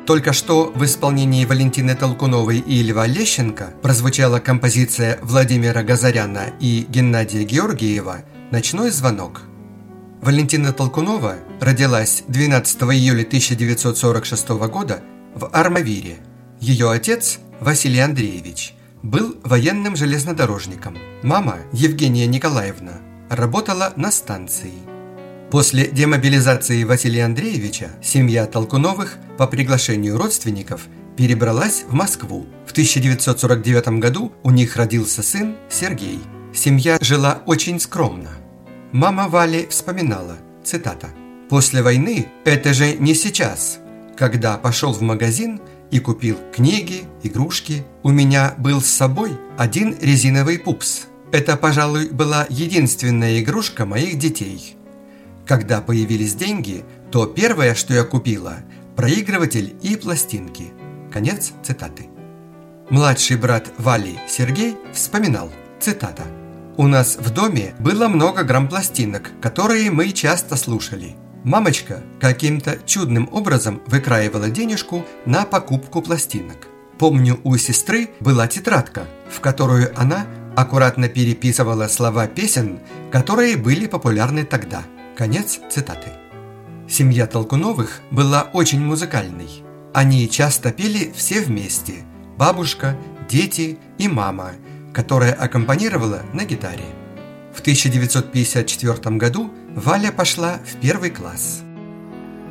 Только что в исполнении Валентины Толкуновой и Льва Лещенко прозвучала композиция Владимира Газаряна и Геннадия Георгиева «Ночной звонок». Валентина Толкунова родилась 12 июля 1946 года в Армавире. Ее отец, Василий Андреевич, был военным железнодорожником. Мама, Евгения Николаевна, работала на станции. После демобилизации Василия Андреевича семья Толкуновых по приглашению родственников перебралась в Москву. В 1949 году у них родился сын Сергей. Семья жила очень скромно. Мама Вали вспоминала, цитата: «После войны, это же не сейчас, когда пошел в магазин и купил книги, игрушки, у меня был с собой один резиновый пупс. Это, пожалуй, была единственная игрушка моих детей. Когда появились деньги, то первое, что я купила – проигрыватель и пластинки». Конец цитаты. Младший брат Вали, Сергей, вспоминал, цитата: «У нас в доме было много грампластинок, которые мы часто слушали. Мамочка каким-то чудным образом выкраивала денежку на покупку пластинок. Помню, у сестры была тетрадка, в которую она аккуратно переписывала слова песен, которые были популярны тогда». Конец цитаты. Семья Толкуновых была очень музыкальной. Они часто пели все вместе – бабушка, дети и мама, которая аккомпанировала на гитаре. В 1954 году Валя пошла в 1 класс.